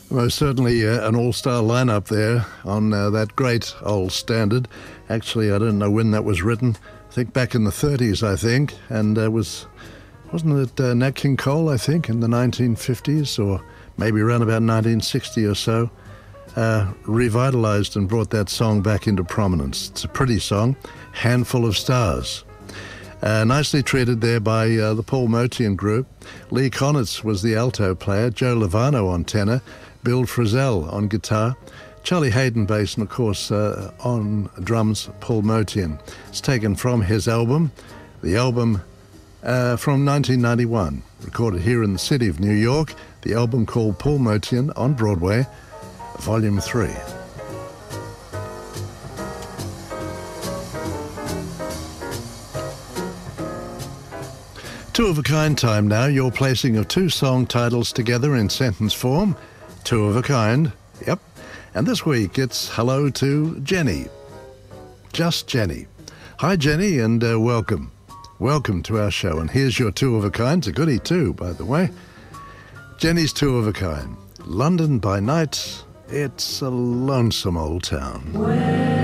Most certainly an all-star lineup there on that great old standard. Actually, I don't know when that was written. I think back in the 30s, I think. And wasn't it Nat King Cole, I think, in the 1950s, or maybe around about 1960 or so, revitalized and brought that song back into prominence. It's a pretty song, Handful of Stars. Nicely treated there by the Paul Motian group. Lee Konitz was the alto player, Joe Lovano on tenor, Bill Frisell on guitar, Charlie Hayden bass, and of course on drums, Paul Motian. It's taken from his album, the album from 1991, recorded here in the city of New York, the album called Paul Motian on Broadway, Volume 3. Two of a kind time now, your placing of two song titles together in sentence form. Two of a kind, yep. And this week it's hello to Jenny. Just Jenny. Hi Jenny, and welcome. Welcome to our show. And here's your two of a kind. It's a goodie too, by the way. Jenny's two of a kind. London by night, it's a lonesome old town.